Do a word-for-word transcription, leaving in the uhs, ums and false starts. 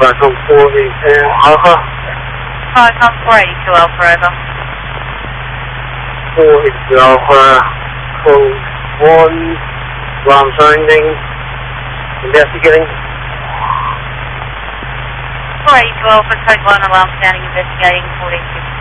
back on forty, uh, Alpha. Back on four eighty-two Alpha, over. forty-two Alpha, code one, alarm sounding, investigating. four eighty-two Alpha, code one, alarm sounding, investigating, four eighty-two.